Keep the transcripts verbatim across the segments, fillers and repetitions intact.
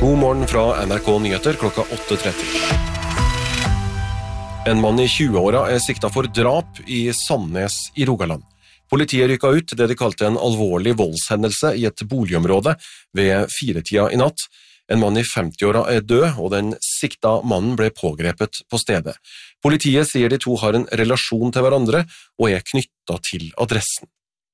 God morgen fra N R K Nyheter klokka åtte tretti. En mann i tjueåra er sikta for drap i Sandnes i Rogaland. Politiet rykket ut det de kalte en alvorlig voldshendelse i et boligområde ved firetida i natt. En mann i femtiåra er død, og den sikta mannen ble pågrepet på stedet. Politiet sier de to har en relasjon til hverandre og er knyttet til adressen.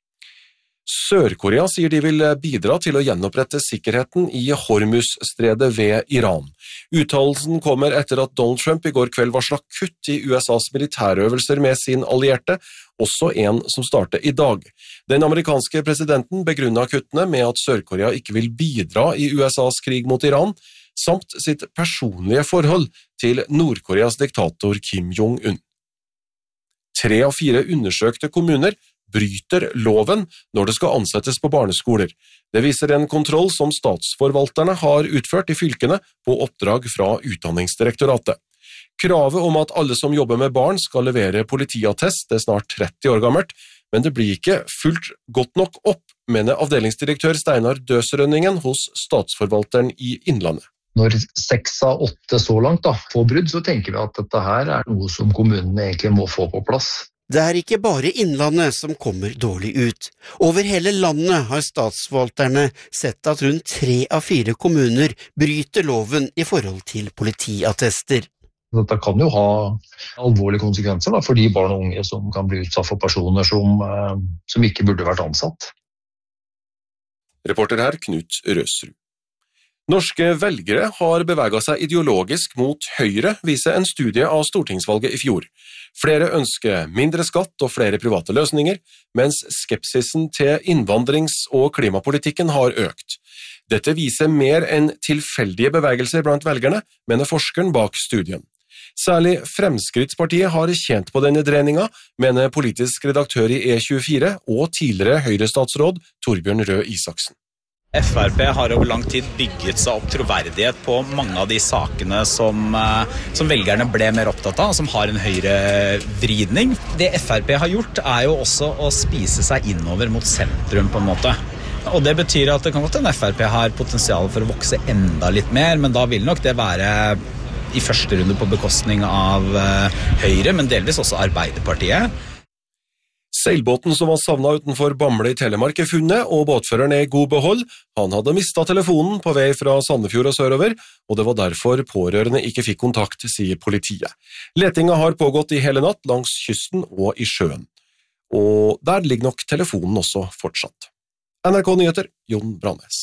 Sør-Korea sier de vil bidra til å gjenopprette sikkerheten i Hormuz-stredet ved Iran. Uttalelsen kommer etter at Donald Trump i går kveld varslet kutt i U S A's militærøvelser med sin allierte, også en som starter i dag. Den amerikanske presidenten begrunnet kuttene med at Sør-Korea ikke vil bidra i U S A's krig mot Iran, samt sitt personlige forhold til Nord-Koreas diktator Kim Jong-un. Tre av fire undersøkte kommuner bryter loven når det skal ansettes på barneskoler. Det viser en kontroll som statsforvalterne har utført i fylkene på oppdrag fra Utdanningsdirektoratet. Kravet om at alle som jobber med barn skal levere politiattest er snart tretti år gammelt, men det blir ikke fullt godt nok opp, mener avdelingsdirektør Steinar Døsrønningen hos statsforvalteren i Innlandet. Når seks av åtte så langt da, får brudd, så tenker vi at dette her er noe som kommunene egentlig må få på plass. Det er ikke bare Innlandet som kommer dårlig ut. Over hele landet har statsforvalterne sett at rundt tre av fire kommuner bryter loven i forhold til politiattester. Dette kan jo ha alvorlige konsekvenser da, for de barn og unge som kan bli utsatt for personer som, som ikke burde vært ansatt. Reporter her, Knut Røsrud. Norske velgere har beveget seg ideologisk mot Høyre, viser en studie av stortingsvalget i fjor. Flere ønsker mindre skatt og flere private løsninger, mens skepsisen til innvandrings- og klimapolitikken har økt. Dette viser mer enn tilfeldige bevegelser blant velgerne, mener forskeren bak studien. Særlig Fremskrittspartiet har tjent på denne dreininga, mener politisk redaktør i E tjuefire og tidligere Høyre-statsråd Torbjørn Røe Isaksen. F R P har over lang tid bygget seg opp troverdighet på mange av de sakene som, som velgerne ble mer opptatt av, som har en høyere vridning. Det F R P har gjort er jo også å spise seg innover mot sentrum på en måte. Og det betyr at det kan godt en F R P har potensial for å vokse enda litt mer, men da vil nok det være i første runde på bekostning av Høyre, men delvis også Arbeiderpartiet. Seilbåten som var savnet utenfor Bamble i Telemark er funnet, og båtføreren er i god behold. Han hadde mistet telefonen på vei fra Sandefjord og sørover, og det var derfor pårørende ikke fikk kontakt, sier politiet. Letinga har pågått i hele natt langs kysten og i sjøen. Og der ligger nok telefonen også fortsatt. N R K Nyheter, Jon Brannes.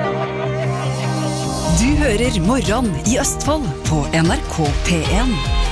Du hører Morgen i Østfold på N R K P en.